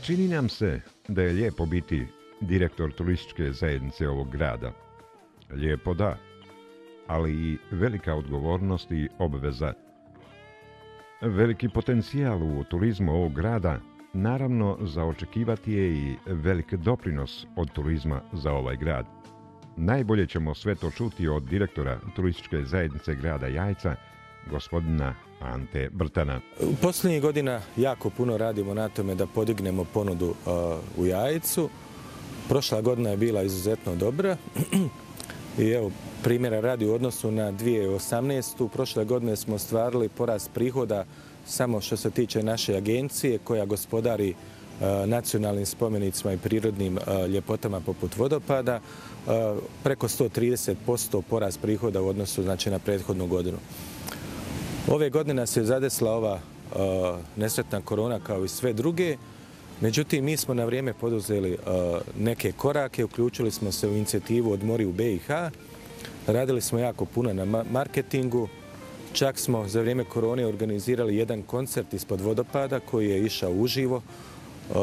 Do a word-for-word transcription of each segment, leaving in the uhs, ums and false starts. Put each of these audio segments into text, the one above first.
Čini nam se da je lijepo biti direktor turističke zajednice ovog grada. Lijepo da, ali i velika odgovornost i obveza. Veliki potencijal u turizmu ovog grada, naravno za očekivati je i velik doprinos od turizma za ovaj grad. Najbolje ćemo sve to čuti od direktora turističke zajednice grada Jajca, gospodina Ante Brtana. U posljednjih godina jako puno radimo na tome da podignemo ponudu uh, u Jajcu. Prošla godina je bila izuzetno dobra i evo primjera radi u odnosu na dvije tisuće osamnaestu. Prošle godine smo ostvarili porast prihoda samo što se tiče naše agencije koja gospodari uh, nacionalnim spomenicima i prirodnim uh, ljepotama poput vodopada. Uh, preko sto trideset posto porast prihoda u odnosu znači, na prethodnu godinu. Ove godine nas je zadesla ova uh, nesretna korona kao i sve druge. Međutim, mi smo na vrijeme poduzeli uh, neke korake, uključili smo se u inicijativu Odmori u B i H, radili smo jako puno na marketingu, čak smo za vrijeme korone organizirali jedan koncert ispod vodopada koji je išao uživo uh,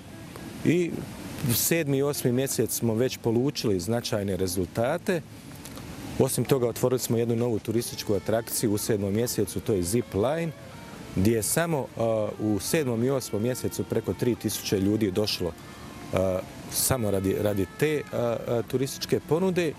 i sedmi i osmi mjesec smo već polučili značajne rezultate. Osim toga, otvorili smo jednu novu turističku atrakciju u sedmom mjesecu, to je Zip Line, gdje je samo uh, u sedmom i osmom mjesecu preko tri tisuće ljudi došlo uh, samo radi, radi te uh, uh, turističke ponude.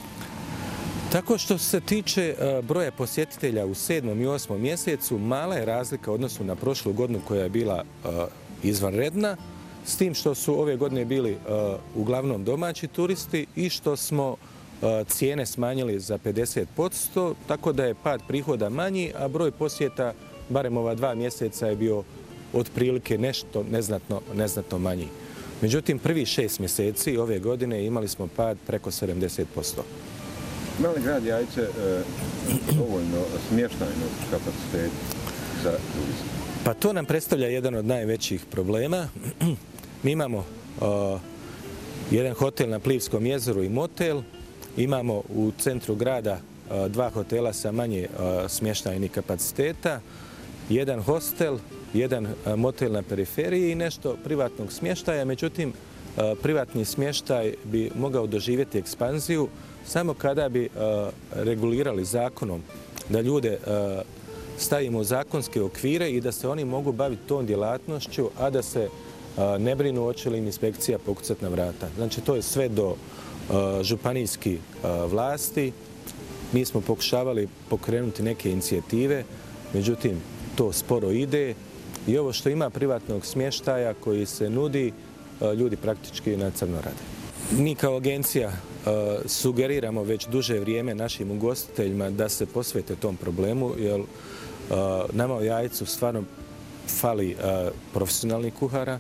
Tako što se tiče uh, broja posjetitelja u sedmom i osmom mjesecu, mala je razlika u odnosu na prošlu godinu koja je bila uh, izvanredna, s tim što su ove godine bili uh, uglavnom domaći turisti i što smo cijene smanjili za pedeset posto, tako da je pad prihoda manji, a broj posjeta, barem ova dva mjeseca, je bio otprilike nešto neznatno, neznatno manji. Međutim, prvi šest mjeseci ove godine imali smo pad preko sedamdeset posto. Mali grad Jajce e, dovoljno smještajnog kapaciteta za turizam? Pa to nam predstavlja jedan od najvećih problema. Mi imamo uh, jedan hotel na Plivskom jezeru i motel. Imamo u centru grada dva hotela sa manje smještajnih kapaciteta, jedan hostel, jedan motel na periferiji i nešto privatnog smještaja. Međutim, privatni smještaj bi mogao doživjeti ekspanziju samo kada bi regulirali zakonom da ljude stavimo u zakonske okvire i da se oni mogu baviti tom djelatnošću, a da se ne brinu hoće li im inspekcija pokucati na vrata. Znači, to je sve do županijski vlasti. Mi smo pokušavali pokrenuti neke inicijative, međutim to sporo ide i ovo što ima privatnog smještaja koji se nudi, ljudi praktički na crno rade. Mi kao agencija sugeriramo već duže vrijeme našim ugostiteljima da se posvete tom problemu, jer nama u Jajcu stvarno fali profesionalnih kuhara,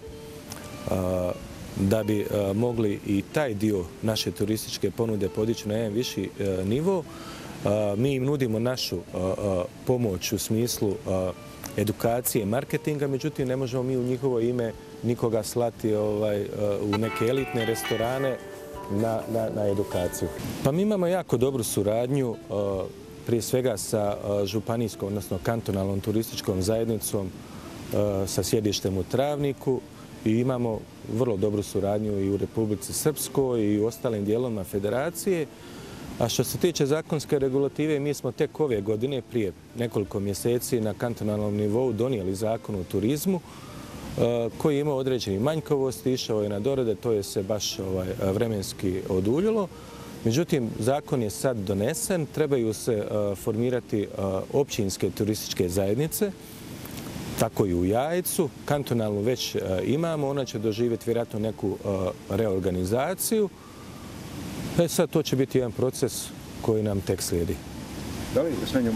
da bi uh, mogli i taj dio naše turističke ponude podići na jedan viši uh, nivo. Uh, mi im nudimo našu uh, uh, pomoć u smislu uh, edukacije i marketinga, međutim ne možemo mi u njihovo ime nikoga slati ovaj, uh, u neke elitne restorane na, na, na edukaciju. Pa mi imamo jako dobru suradnju uh, prije svega sa uh, županijskom, odnosno kantonalnom turističkom zajednicom uh, sa sjedištem u Travniku. I imamo vrlo dobru suradnju i u Republici Srpskoj i u ostalim dijelovima federacije. A što se tiče zakonske regulative, mi smo tek ove godine, prije nekoliko mjeseci, na kantonalnom nivou donijeli zakon o turizmu koji ima određeni manjkavosti, išao je na dorade, to je se baš ovaj, vremenski oduljilo. Međutim, zakon je sad donesen, trebaju se formirati općinske turističke zajednice, tako i u Jajcu. Kantonalnu već imamo, ona će doživjeti vjerojatno neku reorganizaciju. E sad to će biti jedan proces koji nam tek slijedi. Da li sve